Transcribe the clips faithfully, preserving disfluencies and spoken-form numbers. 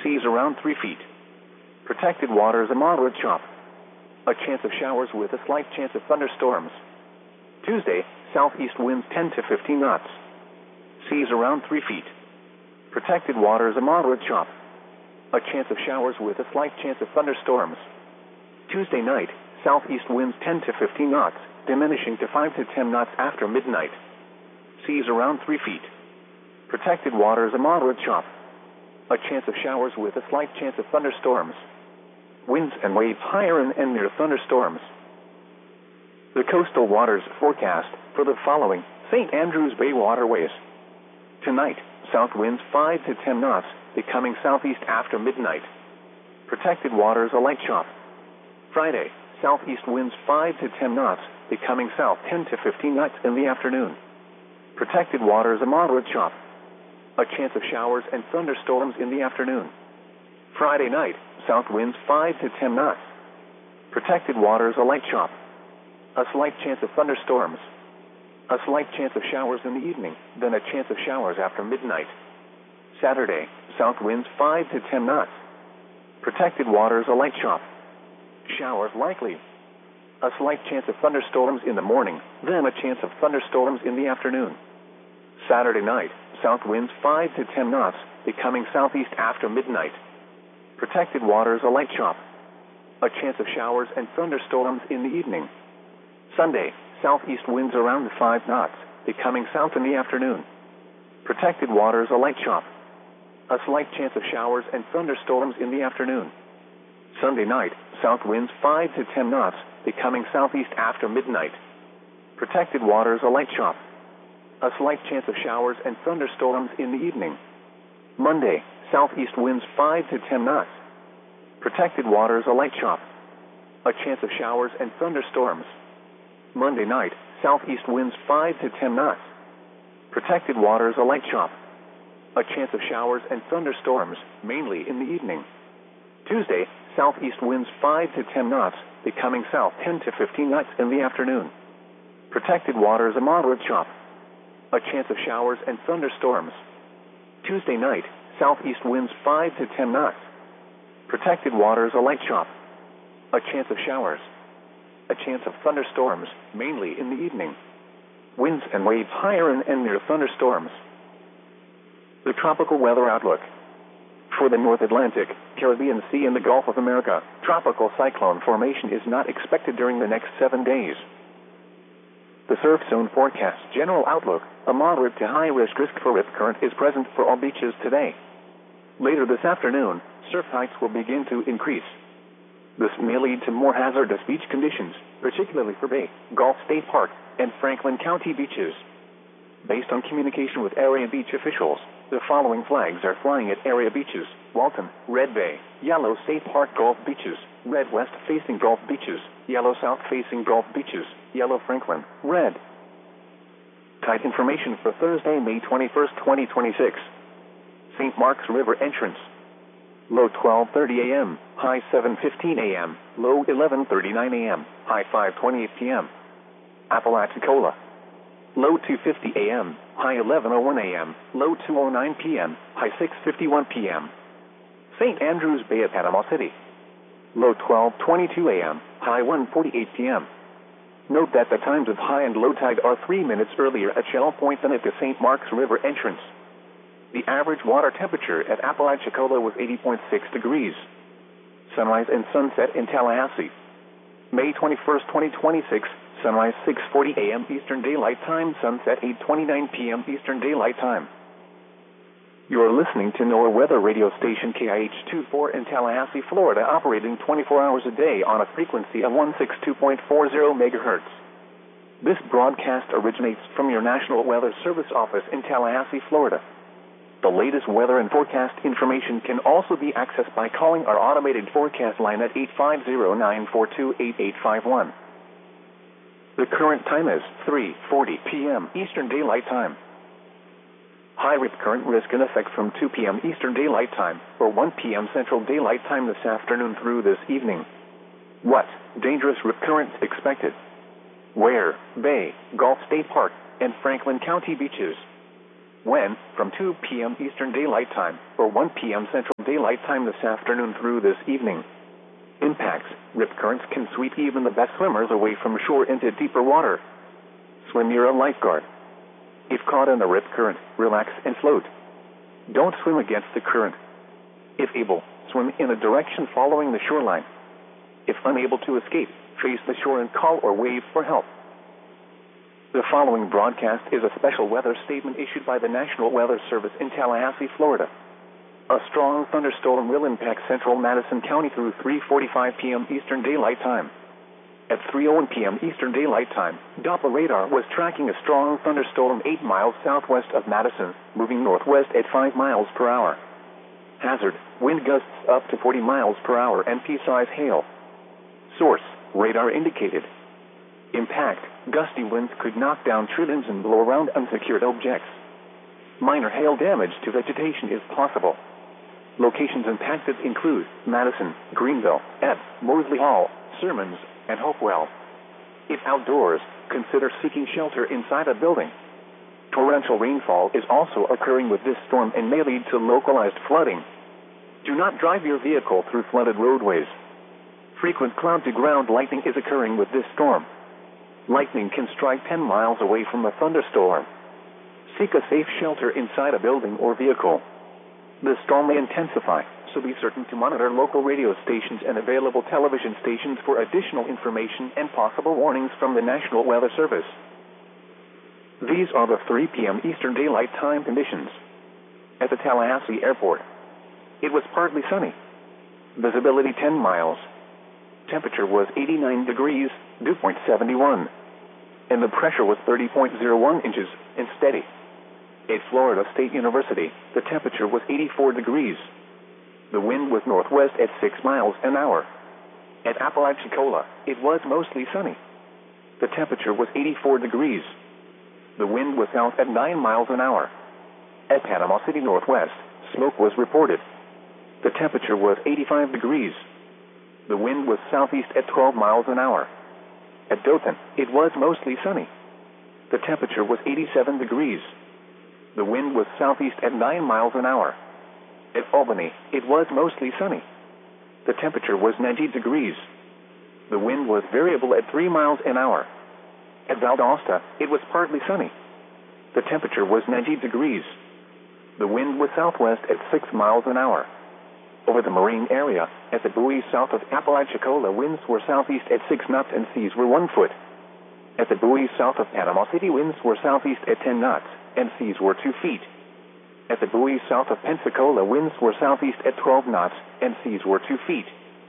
Seas around three feet. Protected waters a moderate chop. A chance of showers with a slight chance of thunderstorms. Tuesday, southeast winds ten to fifteen knots. Seas around three feet. Protected waters a moderate chop. A chance of showers with a slight chance of thunderstorms. Tuesday night, southeast winds ten to fifteen knots, diminishing to five to ten knots after midnight. Seas around three feet. Protected waters a moderate chop. A chance of showers with a slight chance of thunderstorms. Winds and waves higher and, and near thunderstorms. The coastal waters forecast for the following Saint Andrews Bay waterways. Tonight, south winds five to ten knots, becoming southeast after midnight. Protected waters a light chop. Friday, southeast winds five to ten knots, becoming south ten to fifteen knots in the afternoon. Protected waters a moderate chop. A chance of showers and thunderstorms in the afternoon. Friday night, south winds five to ten knots. Protected waters a light chop. A slight chance of thunderstorms. A slight chance of showers in the evening, then a chance of showers after midnight. Saturday, south winds five to ten knots. Protected waters a light chop. Showers likely. A slight chance of thunderstorms in the morning, then a chance of thunderstorms in the afternoon. Saturday night, south winds five to ten knots, becoming southeast after midnight. Protected waters a light chop. A chance of showers and thunderstorms in the evening. Sunday, southeast winds around five knots, becoming south in the afternoon. Protected waters a light chop. A slight chance of showers and thunderstorms in the afternoon. Sunday night, south winds five to ten knots, becoming southeast after midnight. Protected waters a light chop. A slight chance of showers and thunderstorms in the evening. Monday, southeast winds five to ten knots. Protected waters a light chop. A chance of showers and thunderstorms. Monday night, southeast winds five to ten knots. Protected waters a light chop. A chance of showers and thunderstorms, mainly in the evening. Tuesday, southeast winds five to ten knots, becoming south ten to fifteen knots in the afternoon. Protected waters a moderate chop. A chance of showers and thunderstorms. Tuesday night, southeast winds five to ten knots. Protected waters a light chop. A chance of showers. A chance of thunderstorms, mainly in the evening. Winds and waves higher and, and near thunderstorms. The tropical weather outlook. For the North Atlantic, Caribbean Sea and the Gulf of America, tropical cyclone formation is not expected during the next seven days. The surf zone forecast general outlook, a moderate to high risk risk for rip current is present for all beaches today. Later this afternoon, surf heights will begin to increase. This may lead to more hazardous beach conditions, particularly for Bay, Gulf State Park, and Franklin County beaches. Based on communication with area beach officials, the following flags are flying at area beaches: Walton, Red Bay, Yellow State Park Gulf beaches, Red West facing Gulf beaches, Yellow South facing Gulf beaches, Yellow Franklin, Red. Tide information for Thursday, May twenty-first, twenty twenty-six. Saint Mark's River entrance. Low twelve thirty a m, high seven fifteen a m, low eleven thirty-nine a m, high five twenty-eight p m Apalachicola. Low two fifty a m, high eleven oh one a m, low two oh nine p m, high six fifty-one p m Saint Andrews Bay at Panama City. Low twelve twenty-two a m, high one forty-eight p m Note that the times of high and low tide are three minutes earlier at Shell Point than at the Saint Mark's River entrance. The average water temperature at Apalachicola was eighty point six degrees. Sunrise and sunset in Tallahassee. May twenty-first, twenty twenty-six, sunrise six forty a m Eastern Daylight Time, sunset eight twenty-nine p m Eastern Daylight Time. You are listening to NOAA Weather Radio Station K I H twenty-four in Tallahassee, Florida, operating twenty-four hours a day on a frequency of one sixty-two point four zero megahertz. This broadcast originates from your National Weather Service office in Tallahassee, Florida. The latest weather and forecast information can also be accessed by calling our automated forecast line at eight five zero, nine four two, eight eight five one. The current time is three forty p m Eastern Daylight Time. High rip current risk in effect from two p m Eastern Daylight Time or one p m Central Daylight Time this afternoon through this evening. What? Dangerous rip currents expected. Where? Bay, Gulf State Park, and Franklin County beaches. When, from two p.m. Eastern Daylight Time, or one p.m. Central Daylight Time this afternoon through this evening. Impacts, rip currents can sweep even the best swimmers away from shore into deeper water. Swim near a lifeguard. If caught in a rip current, relax and float. Don't swim against the current. If able, swim in a direction following the shoreline. If unable to escape, face the shore and call or wave for help. The following broadcast is a special weather statement issued by the National Weather Service in Tallahassee, Florida. A strong thunderstorm will impact central Madison County through three forty-five p.m. Eastern Daylight Time. At three oh one p.m. Eastern Daylight Time, Doppler radar was tracking a strong thunderstorm eight miles southwest of Madison, moving northwest at five miles per hour. Hazard, wind gusts up to forty miles per hour and pea-size hail. Source, radar indicated. Impact, gusty winds could knock down tree limbs and blow around unsecured objects. Minor hail damage to vegetation is possible. Locations impacted include Madison, Greenville, Ebb, Moseley Hall, Sermons, and Hopewell. If outdoors, consider seeking shelter inside a building. Torrential rainfall is also occurring with this storm and may lead to localized flooding. Do not drive your vehicle through flooded roadways. Frequent cloud-to-ground lightning is occurring with this storm. Lightning can strike ten miles away from a thunderstorm. Seek a safe shelter inside a building or vehicle. The storm may intensify, so be certain to monitor local radio stations and available television stations for additional information and possible warnings from the National Weather Service. These are the three p.m. Eastern Daylight Time conditions. At the Tallahassee Airport, it was partly sunny. Visibility ten miles. Temperature was eighty-nine degrees, dew point seventy-one. And the pressure was thirty point zero one inches and steady. At Florida State University, the temperature was eighty-four degrees. The wind was northwest at six miles an hour. At Apalachicola, it was mostly sunny. The temperature was eighty-four degrees. The wind was south at nine miles an hour. At Panama City Northwest, smoke was reported. The temperature was eighty-five degrees. The wind was southeast at twelve miles an hour. At Dothan, it was mostly sunny. The temperature was eighty-seven degrees. The wind was southeast at nine miles an hour. At Albany, it was mostly sunny. The temperature was ninety degrees. The wind was variable at three miles an hour. At Valdosta, it was partly sunny. The temperature was ninety degrees. The wind was southwest at six miles an hour. Over the marine area, at the buoy south of Apalachicola, winds were southeast at six knots and seas were one foot. At the buoy south of Panama City, winds were southeast at ten knots and seas were two feet. At the buoy south of Pensacola, winds were southeast at twelve knots and seas were two feet.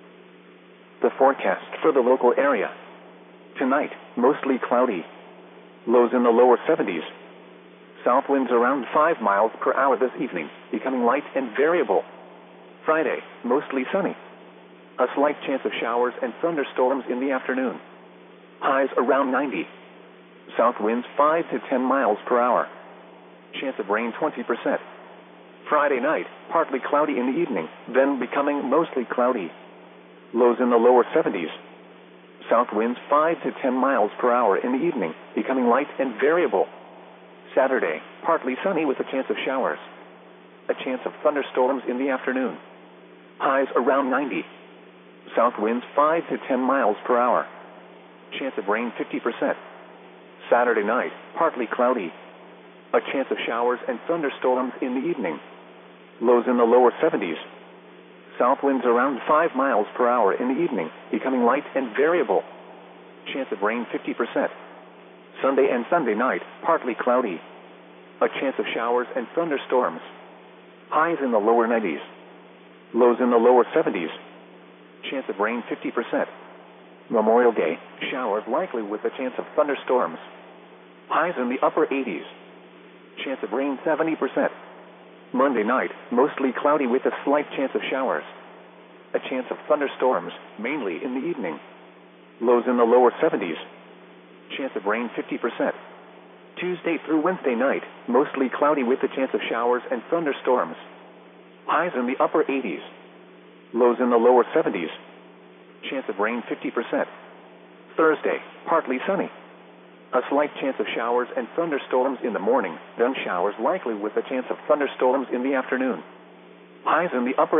The forecast for the local area. Tonight, mostly cloudy. Lows in the lower seventies. South winds around five miles per hour this evening, becoming light and variable. Friday, mostly sunny. A slight chance of showers and thunderstorms in the afternoon. Highs around ninety. South winds five to ten miles per hour. Chance of rain twenty percent. Friday night, partly cloudy in the evening, then becoming mostly cloudy. Lows in the lower seventies. South winds five to ten miles per hour in the evening, becoming light and variable. Saturday, partly sunny with a chance of showers. A chance of thunderstorms in the afternoon. Highs around ninety. South winds five to ten miles per hour. Chance of rain fifty percent. Saturday night, partly cloudy. A chance of showers and thunderstorms in the evening. Lows in the lower seventies. South winds around five miles per hour in the evening, becoming light and variable. Chance of rain fifty percent. Sunday and Sunday night, partly cloudy. A chance of showers and thunderstorms. Highs in the lower nineties. Lows in the lower seventies. Chance of rain fifty percent. Memorial Day, showers likely with a chance of thunderstorms. Highs in the upper eighties. Chance of rain seventy percent. Monday night, mostly cloudy with a slight chance of showers. A chance of thunderstorms, mainly in the evening. Lows in the lower seventies. Chance of rain fifty percent. Tuesday through Wednesday night, mostly cloudy with a chance of showers and thunderstorms. Highs in the upper eighties. Lows in the lower seventies. Chance of rain fifty percent. Thursday, partly sunny. A slight chance of showers and thunderstorms in the morning, then showers likely with a chance of thunderstorms in the afternoon. Highs in the upper